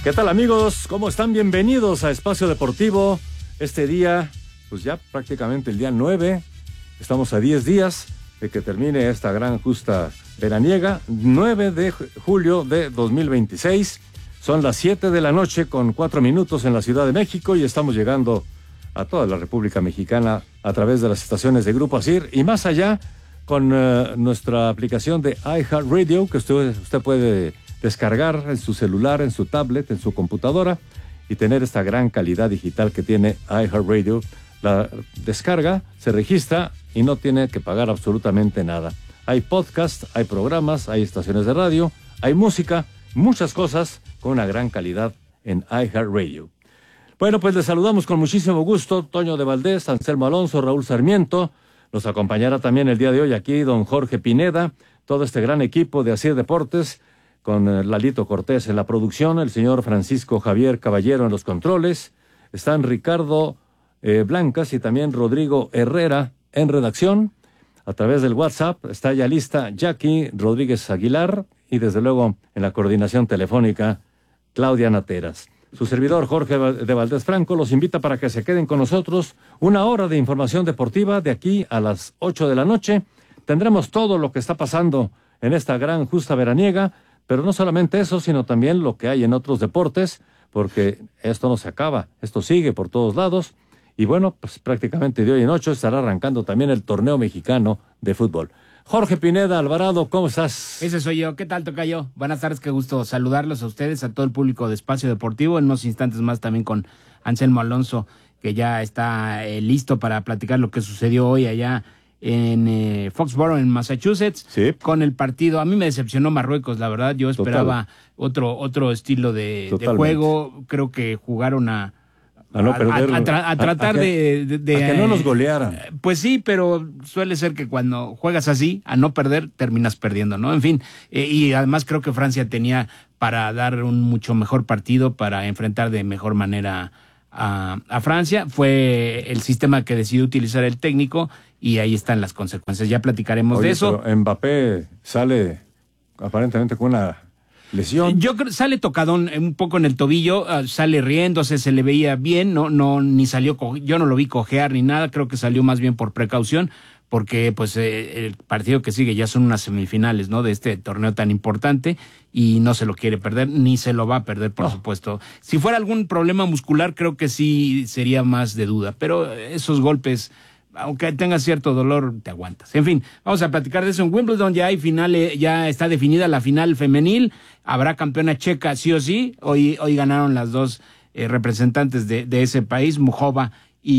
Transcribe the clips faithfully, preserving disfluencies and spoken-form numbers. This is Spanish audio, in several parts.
¿Qué tal, amigos? ¿Cómo están? Bienvenidos a Espacio Deportivo. Este día, pues ya prácticamente el día nueve. Estamos a diez días de que termine esta gran justa veraniega. nueve de julio de dos mil veintiséis. Son las siete de la noche con cuatro minutos en la Ciudad de México y estamos llegando a toda la República Mexicana a través de las estaciones de Grupo Asir y más allá con uh, nuestra aplicación de iHeartRadio que usted, usted puede descargar en su celular, en su tablet, en su computadora y tener esta gran calidad digital que tiene iHeartRadio. La descarga, se registra y no tiene que pagar absolutamente nada. Hay podcast, hay programas, hay estaciones de radio, hay música, muchas cosas con una gran calidad en iHeartRadio. Bueno, pues les saludamos con muchísimo gusto, Toño de Valdés, Anselmo Alonso, Raúl Sarmiento. Nos acompañará también el día de hoy aquí don Jorge Pineda, todo este gran equipo de Asir Deportes, con Lalito Cortés en la producción, el señor Francisco Javier Caballero en los controles, están Ricardo eh, Blancas y también Rodrigo Herrera en redacción. A través del WhatsApp está ya lista Jackie Rodríguez Aguilar y desde luego en la coordinación telefónica Claudia Nateras. Su servidor Jorge de Valdés Franco los invita para que se queden con nosotros una hora de información deportiva de aquí a las ocho de la noche. Tendremos todo lo que está pasando en esta gran justa veraniega, pero no solamente eso, sino también lo que hay en otros deportes, porque esto no se acaba, esto sigue por todos lados. Y bueno, pues prácticamente de hoy en ocho estará arrancando también el torneo mexicano de fútbol. Jorge Pineda Alvarado, ¿cómo estás? Ese soy yo. ¿Qué tal, tocayo? Buenas tardes, qué gusto saludarlos a ustedes, a todo el público de Espacio Deportivo. En unos instantes más también con Anselmo Alonso, que ya está eh, listo para platicar lo que sucedió hoy allá en eh, Foxborough, en Massachusetts, sí, con el partido. A mí me decepcionó Marruecos, la verdad. Yo esperaba otro otro estilo de, de juego. Creo que jugaron a A, no perder, a, a, tra- a tratar a, a que, de, de, de... A que no nos golearan. Pues sí, pero suele ser que cuando juegas así, a no perder, terminas perdiendo, ¿no? En fin, eh, y además creo que Francia tenía para dar un mucho mejor partido, para enfrentar de mejor manera a, a Francia. Fue el sistema que decidió utilizar el técnico y ahí están las consecuencias. Ya platicaremos Oye, de eso. Pero Mbappé sale aparentemente con una lesión. Yo creo sale tocadón un poco en el tobillo, uh, sale riéndose, se le veía bien, no, no, ni salió, co- yo no lo vi cojear ni nada, creo que salió más bien por precaución, porque pues eh, el partido que sigue ya son unas semifinales, ¿no? De este torneo tan importante y no se lo quiere perder, ni se lo va a perder, por no. supuesto. Si fuera algún problema muscular, creo que sí sería más de duda, pero esos golpes, aunque tengas cierto dolor, te aguantas. En fin, vamos a platicar de eso. En Wimbledon ya hay finales, ya está definida la final femenil. Habrá campeona checa sí o sí. Hoy, hoy ganaron las dos eh, representantes de, de ese país, Mujova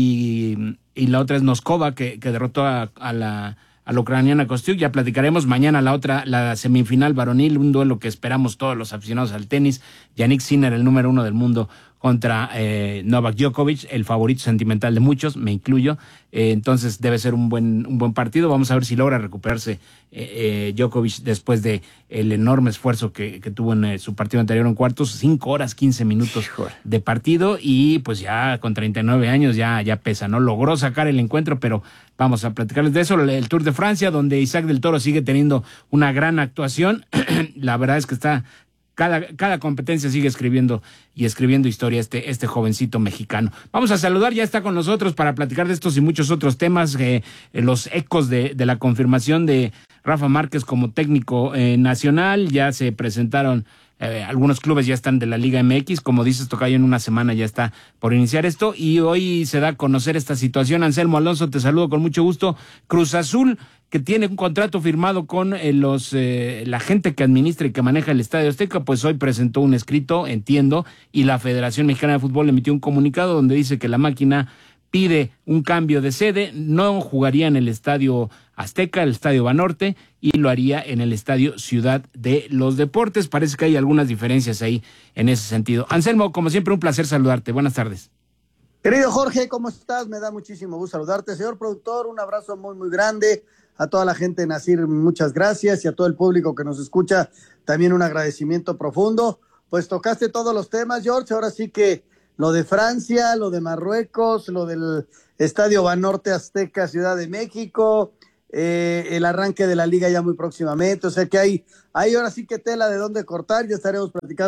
y, y la otra es Noskova, que, que derrotó a, a la a la ucraniana Kostyuk. Ya platicaremos mañana la otra, la semifinal varonil, un duelo que esperamos todos los aficionados al tenis. Yannick Sinner, el número uno del mundo, contra eh, Novak Djokovic, el favorito sentimental de muchos, me incluyo. Eh, entonces debe ser un buen un buen partido. Vamos a ver si logra recuperarse eh, eh, Djokovic después de el enorme esfuerzo que, que tuvo en eh, su partido anterior en cuartos. Cinco horas, quince minutos de partido y pues ya con treinta y nueve años ya, ya pesa, ¿no? Logró sacar el encuentro, pero vamos a platicarles de eso. El Tour de Francia, donde Isaac del Toro sigue teniendo una gran actuación. La verdad es que está... Cada, cada competencia sigue escribiendo y escribiendo historia este, este jovencito mexicano. Vamos a saludar, ya está con nosotros para platicar de estos y muchos otros temas, eh, eh, los ecos de, de la confirmación de Rafa Márquez como técnico eh, nacional. Ya se presentaron, eh, algunos clubes ya están de la Liga M X, como dices, tocayo, en una semana ya está por iniciar esto y hoy se da a conocer esta situación. Anselmo Alonso, te saludo con mucho gusto. Cruz Azul, que tiene un contrato firmado con eh, los eh, la gente que administra y que maneja el Estadio Azteca, pues hoy presentó un escrito, entiendo, y la Federación Mexicana de Fútbol emitió un comunicado donde dice que la máquina pide un cambio de sede, no jugaría en el Estadio Azteca, el Estadio Banorte, y lo haría en el Estadio Ciudad de los Deportes. Parece que hay algunas diferencias ahí en ese sentido. Anselmo, como siempre, un placer saludarte. Buenas tardes. Querido Jorge, ¿cómo estás? Me da muchísimo gusto saludarte. Señor productor, un abrazo muy, muy grande. A toda la gente en Asir, muchas gracias, y a todo el público que nos escucha, también un agradecimiento profundo. Pues tocaste todos los temas, George, ahora sí que lo de Francia, lo de Marruecos, lo del Estadio Banorte Azteca, Ciudad de México, eh, el arranque de la Liga ya muy próximamente, o sea que hay, hay ahora sí que tela de dónde cortar. Ya estaremos platicando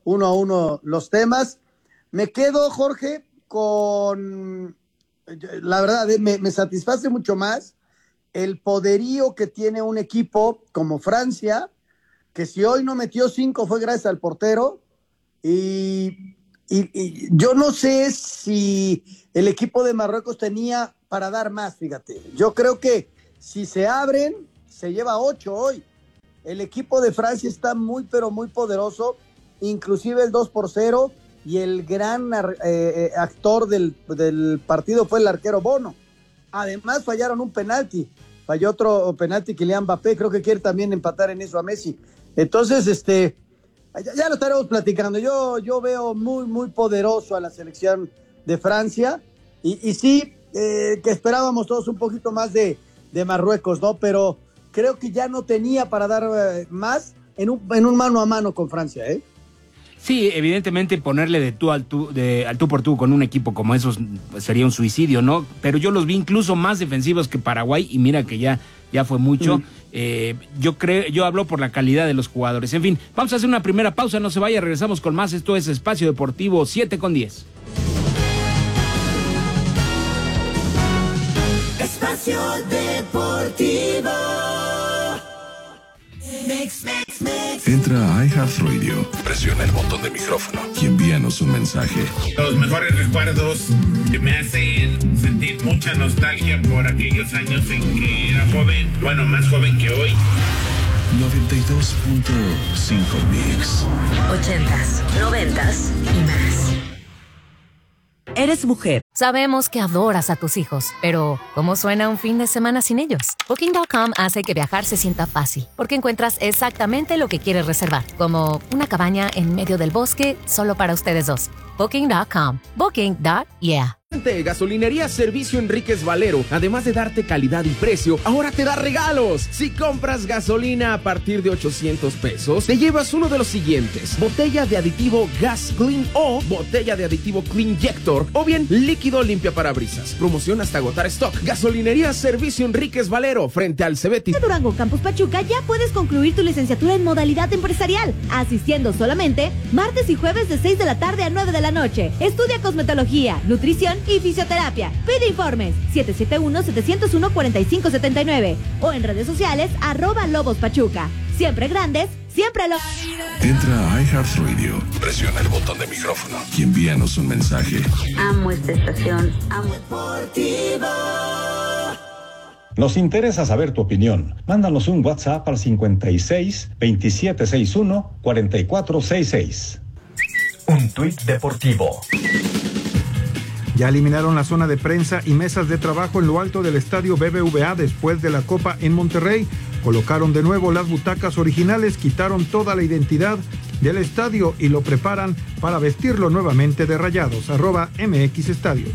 uno a uno los temas. Me quedo, Jorge, con, la verdad, me, me satisface mucho más el poderío que tiene un equipo como Francia, que si hoy no metió cinco fue gracias al portero, y, y, y yo no sé si el equipo de Marruecos tenía para dar más, fíjate. Yo creo que si se abren, se lleva ocho hoy. El equipo de Francia está muy, pero muy poderoso, inclusive el dos por cero, y el gran eh, actor del, del partido fue el arquero Bono. Además fallaron un penalti, falló otro penalti Kylian Mbappé, creo que quiere también empatar en eso a Messi. Entonces, este, ya, ya lo estaremos platicando. Yo, yo veo muy, muy poderoso a la selección de Francia, y, y sí, eh, que esperábamos todos un poquito más de, de Marruecos, ¿no? Pero creo que ya no tenía para dar eh, más en un, en un mano a mano con Francia, ¿eh? Sí, evidentemente ponerle de tú al tú, de, al tú por tú con un equipo como esos pues, sería un suicidio, ¿no? Pero yo los vi incluso más defensivos que Paraguay, y mira que ya, ya fue mucho. Mm. Eh, yo creo, yo hablo por la calidad de los jugadores. En fin, vamos a hacer una primera pausa, no se vaya, regresamos con más. Esto es Espacio Deportivo siete con diez. Espacio Deportivo. Mix, mix, mix. Entra a iHeartRadio, presiona el botón de micrófono y envíanos un mensaje. Los mejores recuerdos que me hacen sentir mucha nostalgia por aquellos años en que era joven, bueno, más joven que hoy. noventa y dos punto cinco Mix. Ochentas, noventas y más. Eres mujer. Sabemos que adoras a tus hijos, pero ¿cómo suena un fin de semana sin ellos? Booking punto com hace que viajar se sienta fácil, porque encuentras exactamente lo que quieres reservar, como una cabaña en medio del bosque solo para ustedes dos. Booking punto com. Booking. Yeah. Gasolinería Servicio Enríquez Valero, además de darte calidad y precio, ahora te da regalos. Si compras gasolina a partir de ochocientos pesos, te llevas uno de los siguientes: botella de aditivo Gas Clean o botella de aditivo Cleanjector, o bien líquido limpia parabrisas. Promoción hasta agotar stock. Gasolinería Servicio Enríquez Valero, frente al Cebetis. En Durango Campus Pachuca ya puedes concluir tu licenciatura en modalidad empresarial, asistiendo solamente martes y jueves de seis de la tarde a nueve de la noche. Estudia cosmetología, nutrición y fisioterapia. Pide informes siete siete uno, siete cero uno, cuatro cinco siete nueve o en redes sociales arroba Lobos Pachuca. Siempre grandes, siempre lo... Entra a iHeartRadio, presiona el botón de micrófono y envíanos un mensaje. Amo esta estación, amo Deportivo. Nos interesa saber tu opinión. Mándanos un WhatsApp al cincuenta y seis, veintisiete sesenta y uno, cuarenta y cuatro sesenta y seis. Un tuit deportivo. Ya eliminaron la zona de prensa y mesas de trabajo en lo alto del estadio B B V A después de la Copa en Monterrey. Colocaron de nuevo las butacas originales, quitaron toda la identidad del estadio y lo preparan para vestirlo nuevamente de rayados. Arroba M X Estadios.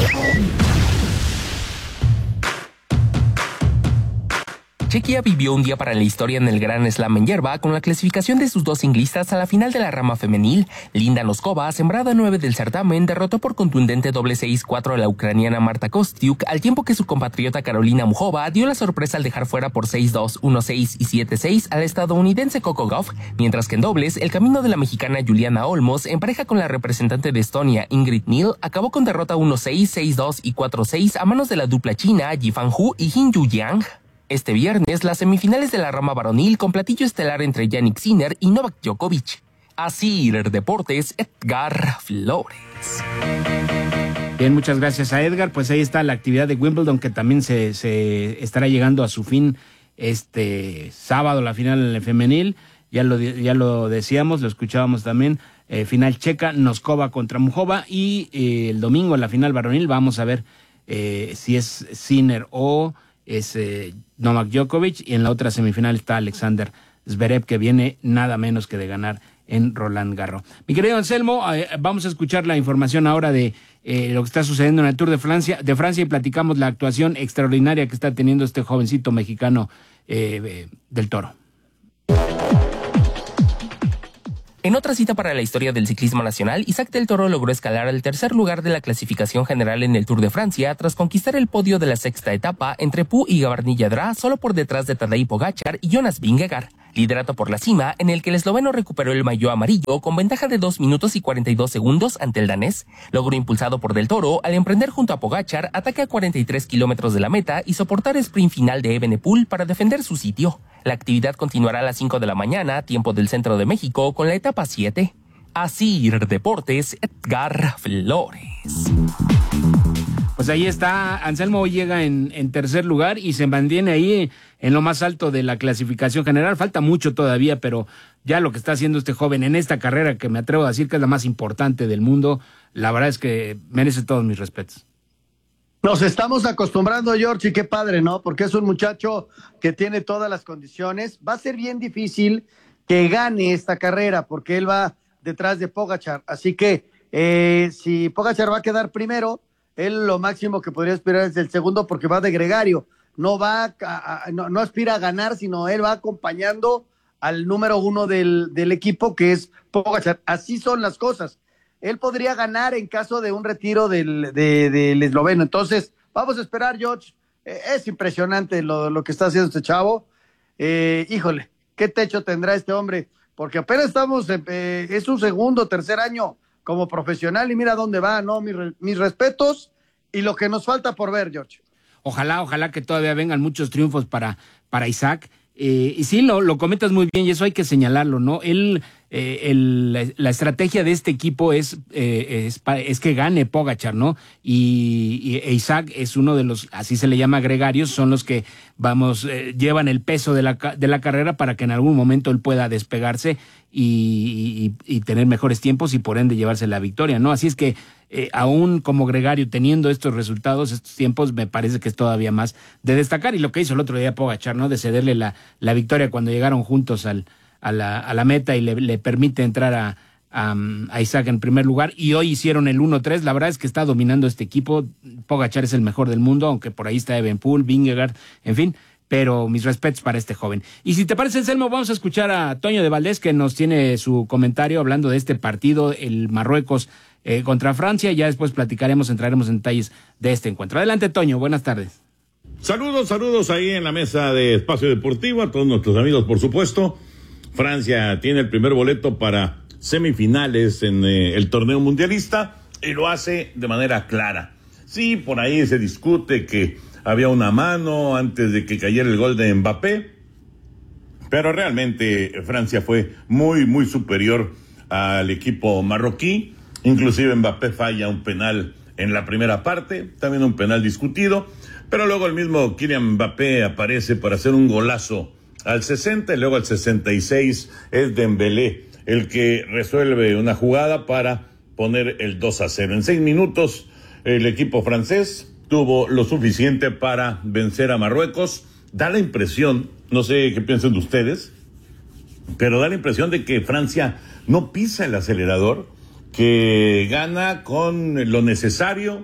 Chequia vivió un día para la historia en el Gran Slam en hierba con la clasificación de sus dos ciclistas a la final de la rama femenil. Linda Noskova, sembrada nueve del certamen, derrotó por contundente doble seis cuatro a la ucraniana Marta Kostyuk, al tiempo que su compatriota Carolina Muchova dio la sorpresa al dejar fuera por seis dos, uno seis y siete seis a la estadounidense Coco Gauff, mientras que en dobles, el camino de la mexicana Juliana Olmos, en pareja con la representante de Estonia Ingrid Mill, acabó con derrota uno seis, seis dos y cuatro seis a manos de la dupla china Yifan Hu y Hin Yu Yang. Este viernes, las semifinales de la rama varonil con platillo estelar entre Jannik Sinner y Novak Djokovic. Así, Deportes, Edgar Flores. Bien, muchas gracias a Edgar. Pues ahí está la actividad de Wimbledon, que también se, se estará llegando a su fin este sábado, la final en el femenil. Ya lo, ya lo decíamos, lo escuchábamos también. Eh, final checa, Noskova contra Muchova. Y eh, el domingo en la final varonil vamos a ver eh, si es Sinner o es eh, Novak Djokovic, y en la otra semifinal está Alexander Zverev, que viene nada menos que de ganar en Roland Garros. Mi querido Anselmo, eh, vamos a escuchar la información ahora de eh, lo que está sucediendo en el Tour de Francia, de Francia y platicamos la actuación extraordinaria que está teniendo este jovencito mexicano eh, eh, del Toro. En otra cita para la historia del ciclismo nacional, Isaac del Toro logró escalar al tercer lugar de la clasificación general en el Tour de Francia tras conquistar el podio de la sexta etapa entre Pau y Gavarni Yadra, solo por detrás de Tadej Pogačar y Jonas Vingegaard. Liderato por la cima, en el que el esloveno recuperó el maillot amarillo con ventaja de dos minutos y cuarenta y dos segundos ante el danés, logro impulsado por Del Toro al emprender junto a Pogačar ataque a cuarenta y tres kilómetros de la meta y soportar el sprint final de Evenepoel para defender su sitio. La actividad continuará a las cinco de la mañana, tiempo del centro de México, con la etapa siete. Asir Deportes, Edgar Flores. Pues ahí está, Anselmo llega en, en tercer lugar y se mantiene ahí en lo más alto de la clasificación general. Falta mucho todavía, pero ya lo que está haciendo este joven en esta carrera, que me atrevo a decir que es la más importante del mundo, la verdad es que merece todos mis respetos. Nos estamos acostumbrando, George, y qué padre, ¿no? Porque es un muchacho que tiene todas las condiciones. Va a ser bien difícil que gane esta carrera, porque él va detrás de Pogačar. Así que eh, si Pogačar va a quedar primero, él lo máximo que podría aspirar es el segundo, porque va de gregario. No va a, a, no, no aspira a ganar, sino él va acompañando al número uno del, del equipo, que es Pogačar. Así son las cosas. Él podría ganar en caso de un retiro del, de, del esloveno. Entonces, vamos a esperar, George. Eh, es impresionante lo, lo que está haciendo este chavo. Eh, híjole, ¿qué techo tendrá este hombre? Porque apenas estamos, eh, es su segundo, tercer año como profesional y mira dónde va, ¿no? Mis, mis respetos y lo que nos falta por ver, George. Ojalá, ojalá que todavía vengan muchos triunfos para, para Isaac. Eh, y sí, lo, lo comentas muy bien y eso hay que señalarlo, ¿no? Él, eh, el, la, la estrategia de este equipo es, eh, es, es que gane Pogačar, ¿no? Y, y e Isaac es uno de los, así se le llama, gregarios, son los que, vamos, eh, llevan el peso de la, de la carrera para que en algún momento él pueda despegarse y, y, y tener mejores tiempos y por ende llevarse la victoria, ¿no? Así es que Eh, aún como gregario teniendo estos resultados, estos tiempos, me parece que es todavía más de destacar. Y lo que hizo el otro día Pogačar, ¿no? De cederle la, la victoria cuando llegaron juntos al, a, la, a la meta y le, le permite entrar a, a, a Isaac en primer lugar. Y hoy hicieron el uno tres. La verdad es que está dominando este equipo. Pogačar es el mejor del mundo, aunque por ahí está Evenepoel, Vingegaard, en fin. Pero mis respetos para este joven. Y si te parece, Anselmo, vamos a escuchar a Toño de Valdés, que nos tiene su comentario hablando de este partido, el Marruecos Eh, contra Francia, y ya después platicaremos, entraremos en detalles de este encuentro. Adelante, Toño, buenas tardes. Saludos, saludos ahí en la mesa de Espacio Deportivo, a todos nuestros amigos, por supuesto. Francia tiene el primer boleto para semifinales en eh, el torneo mundialista y lo hace de manera clara. Sí, por ahí se discute que había una mano antes de que cayera el gol de Mbappé, pero realmente Francia fue muy, muy superior al equipo marroquí. Inclusive Mbappé falla un penal en la primera parte, también un penal discutido, pero luego el mismo Kylian Mbappé aparece para hacer un golazo al sesenta y luego al sesenta y seis es Dembélé el que resuelve una jugada para poner el dos a cero. En seis minutos el equipo francés tuvo lo suficiente para vencer a Marruecos. Da la impresión, no sé qué piensan de ustedes, pero da la impresión de que Francia no pisa el acelerador, que gana con lo necesario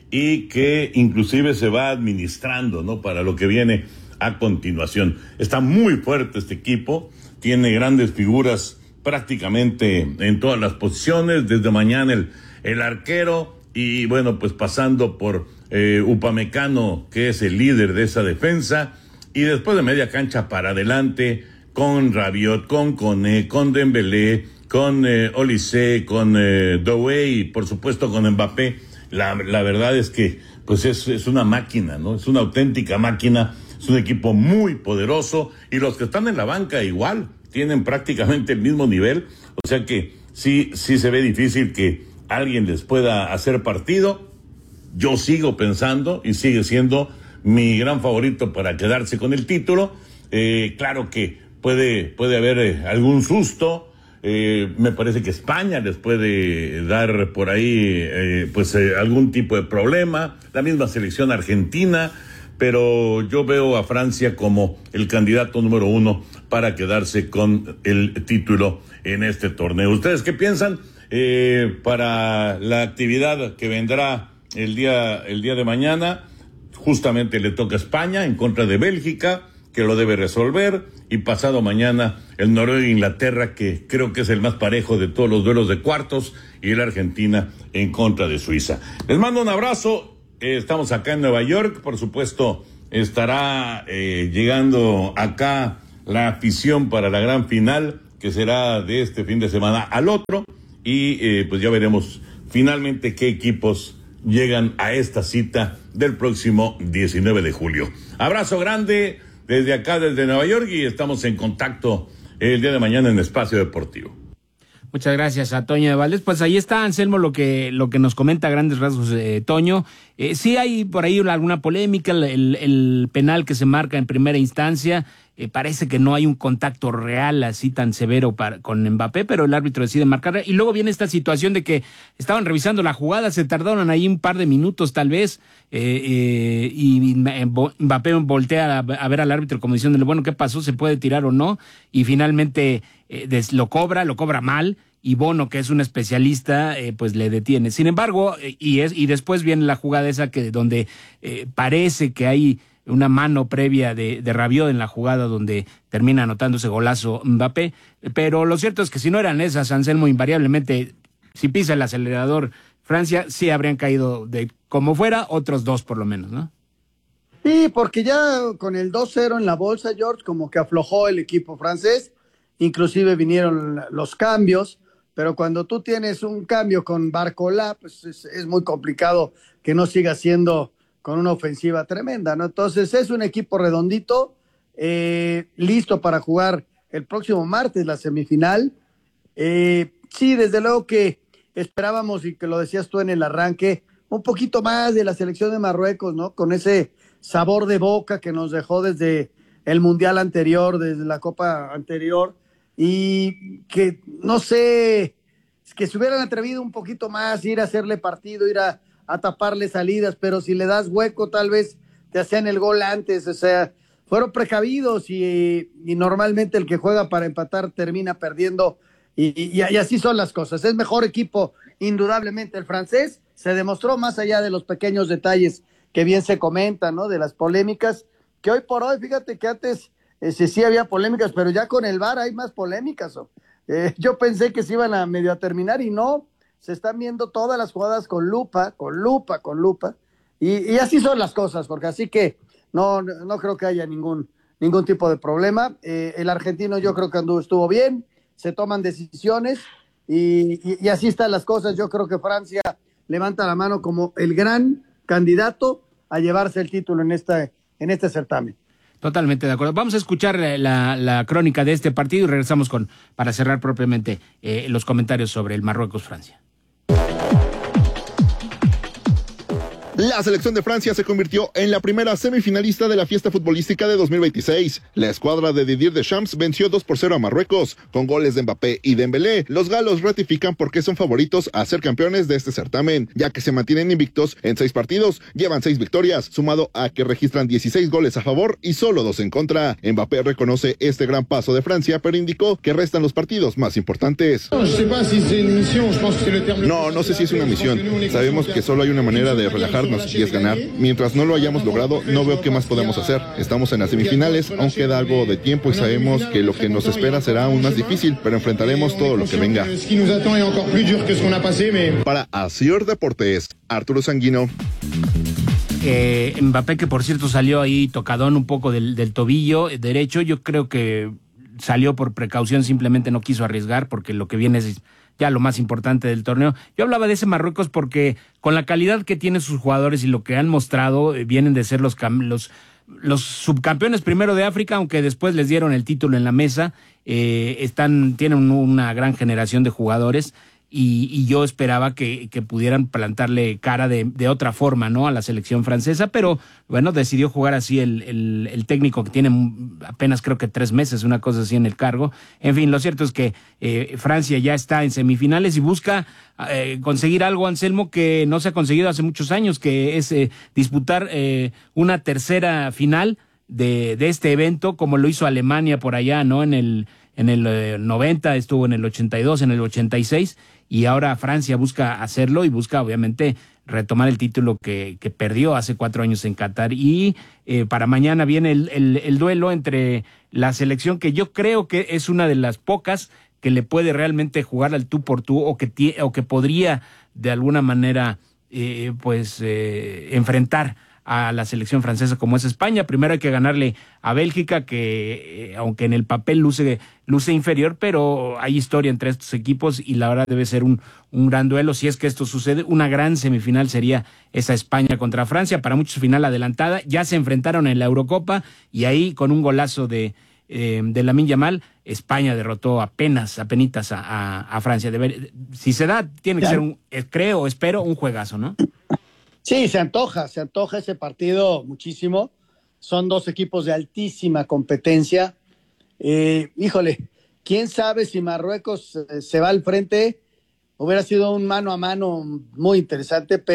y que inclusive se va administrando, ¿no? Para lo que viene a continuación. Está muy fuerte este equipo, tiene grandes figuras prácticamente en todas las posiciones, desde mañana el, el arquero y bueno, pues pasando por eh, Upamecano, que es el líder de esa defensa, y después de media cancha para adelante, con Rabiot, con Koné, con Dembélé, con eh, Olise, con eh, Doué y por supuesto con Mbappé. La, la verdad es que pues es, es una máquina, ¿no? Es una auténtica máquina, es un equipo muy poderoso y los que están en la banca igual, tienen prácticamente el mismo nivel, o sea que sí, sí se ve difícil que alguien les pueda hacer partido. Yo sigo pensando y sigue siendo mi gran favorito para quedarse con el título. Eh, claro que puede, puede haber eh, algún susto. Eh, me parece que España les puede dar por ahí eh, pues eh, algún tipo de problema, la misma selección argentina, pero yo veo a Francia como el candidato número uno para quedarse con el título en este torneo. ¿Ustedes qué piensan? Eh, para la actividad que vendrá el día, el día de mañana, justamente le toca a España en contra de Bélgica, que lo debe resolver, y pasado mañana el Noruega-Inglaterra, que creo que es el más parejo de todos los duelos de cuartos, y la Argentina en contra de Suiza. Les mando un abrazo, eh, estamos acá en Nueva York, por supuesto estará eh, llegando acá la afición para la gran final que será de este fin de semana al otro, y eh, pues ya veremos finalmente qué equipos llegan a esta cita del próximo diecinueve de julio. Abrazo grande desde acá, desde Nueva York, y estamos en contacto el día de mañana en Espacio Deportivo. Muchas gracias a Toño de Valdés. Pues ahí está, Anselmo, lo que lo que nos comenta a grandes rasgos eh, Toño. Eh, sí hay por ahí alguna polémica, el, el penal que se marca en primera instancia, eh, parece que no hay un contacto real así tan severo para, con Mbappé, pero el árbitro decide marcarla. Y luego viene esta situación de que estaban revisando la jugada, se tardaron ahí un par de minutos tal vez, eh, eh, y Mbappé voltea a, a ver al árbitro como diciéndole, bueno, ¿qué pasó? ¿Se puede tirar o no? Y finalmente eh, des, lo cobra, lo cobra mal, y Bono, que es un especialista, eh, pues le detiene. Sin embargo, eh, y es y después viene la jugada esa que donde eh, parece que hay una mano previa de, de Rabiot en la jugada donde termina anotando ese golazo Mbappé, pero lo cierto es que si no eran esas, Anselmo, invariablemente, si pisa el acelerador Francia, sí habrían caído de como fuera otros dos por lo menos, ¿no? Sí, porque ya con el dos cero en la bolsa, George, como que aflojó el equipo francés, inclusive vinieron los cambios, pero cuando tú tienes un cambio con Barcola, pues es, es muy complicado que no siga siendo con una ofensiva tremenda, ¿no? Entonces es un equipo redondito, eh, listo para jugar el próximo martes la semifinal. Eh, sí, desde luego que esperábamos, y que lo decías tú en el arranque, un poquito más de la selección de Marruecos, ¿no? Con ese sabor de boca que nos dejó desde el Mundial anterior, desde la Copa anterior, y que, no sé, que se hubieran atrevido un poquito más, ir a hacerle partido, ir a, a taparle salidas, pero si le das hueco tal vez te hacían el gol antes, o sea, fueron precavidos, y, y normalmente el que juega para empatar termina perdiendo, y, y, y así son las cosas. Es mejor equipo indudablemente el francés, se demostró más allá de los pequeños detalles que bien se comentan, ¿no? De las polémicas, que hoy por hoy, fíjate que antes ese, sí había polémicas, pero ya con el V A R hay más polémicas. ¿O? Eh, yo pensé que se iban a medio a terminar y no, se están viendo todas las jugadas con lupa, con lupa, con lupa, y, y así son las cosas, porque así que no, no creo que haya ningún, ningún tipo de problema. Eh, el argentino yo creo que anduvo, estuvo bien, se toman decisiones, y, y, y así están las cosas. Yo creo que Francia levanta la mano como el gran candidato a llevarse el título en, esta, en este certamen. Totalmente de acuerdo. Vamos a escuchar la, la crónica de este partido y regresamos con para cerrar propiamente eh, los comentarios sobre el Marruecos-Francia. La selección de Francia se convirtió en la primera semifinalista de la fiesta futbolística de dos mil veintiséis. La escuadra de Didier Deschamps venció dos por cero a Marruecos, con goles de Mbappé y Dembélé. Los galos ratifican por qué son favoritos a ser campeones de este certamen, ya que se mantienen invictos en seis partidos, llevan seis victorias, sumado a que registran dieciséis goles a favor y solo dos en contra. Mbappé reconoce este gran paso de Francia, pero indicó que restan los partidos más importantes. No, no sé si es una misión. Sabemos que solo hay una manera de relajar y es ganar. Mientras no lo hayamos logrado, no veo qué más podemos hacer. Estamos en las semifinales, aún queda algo de tiempo y sabemos que lo que nos espera será aún más difícil, pero enfrentaremos todo lo que venga. Para Asier Deportes, Arturo Sanguino. Eh, Mbappé, que por cierto salió ahí tocadón un poco del, del tobillo derecho, yo creo que salió por precaución, simplemente no quiso arriesgar porque lo que viene es ya lo más importante del torneo. Yo hablaba de ese Marruecos porque con la calidad que tienen sus jugadores y lo que han mostrado, eh, vienen de ser los, los, los subcampeones primero de África, aunque después les dieron el título en la mesa. Eh, están, tienen una gran generación de jugadores. Y, y yo esperaba que, que pudieran plantarle cara de, de otra forma, ¿no? A la selección francesa, pero bueno, decidió jugar así el, el, el técnico que tiene apenas creo que tres meses, una cosa así en el cargo. En fin, lo cierto es que eh, Francia ya está en semifinales y busca eh, conseguir algo, Anselmo, que no se ha conseguido hace muchos años, que es eh, disputar eh, una tercera final de, de este evento, como lo hizo Alemania por allá, ¿no? En el, en el eh, noventa, estuvo en el ochenta y dos, en el ochenta y seis, y ahora Francia busca hacerlo y busca obviamente retomar el título que, que perdió hace cuatro años en Qatar. Y eh, para mañana viene el, el, el duelo entre la selección que yo creo que es una de las pocas que le puede realmente jugar al tú por tú, o que, tie, o que podría de alguna manera eh, pues eh, enfrentar a la selección francesa como es España. Primero hay que ganarle a Bélgica, que eh, aunque en el papel luce, luce inferior, pero hay historia entre estos equipos y la verdad debe ser un, un gran duelo. Si es que esto sucede, una gran semifinal sería esa España contra Francia, para muchos final adelantada. Ya se enfrentaron en la Eurocopa y ahí con un golazo de, eh, de Lamine Yamal, España derrotó apenas, apenitas a, a, a Francia. Debe, si se da, tiene que ser un, eh, creo, espero, un juegazo, ¿no? Sí, se antoja, se antoja ese partido muchísimo. Son dos equipos de altísima competencia. Eh, híjole, quién sabe si Marruecos eh, se va al frente. Hubiera sido un mano a mano muy interesante, pero